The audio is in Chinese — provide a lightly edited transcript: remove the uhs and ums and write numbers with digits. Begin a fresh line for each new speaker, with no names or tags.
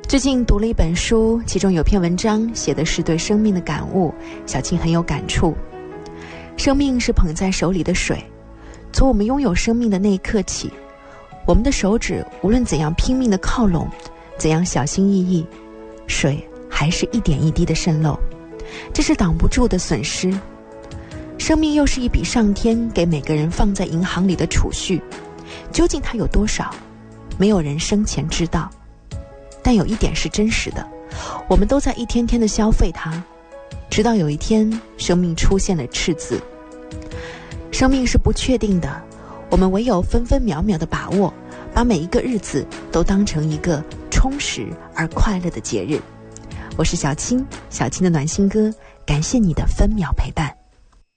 最近读了一本书，其中有篇文章写的是对生命的感悟，小青很有感触。生命是捧在手里的水，从我们拥有生命的那一刻起，我们的手指无论怎样拼命地靠拢，怎样小心翼翼，水还是一点一滴的渗漏，这是挡不住的损失。生命又是一笔上天给每个人放在银行里的储蓄，究竟它有多少，没有人生前知道。但有一点是真实的，我们都在一天天的消费它，直到有一天生命出现了赤字。生命是不确定的，我们唯有分分秒秒的把握，把每一个日子都当成一个充实而快乐的节日。我是小青，小青的暖心歌，感谢你的分秒陪伴。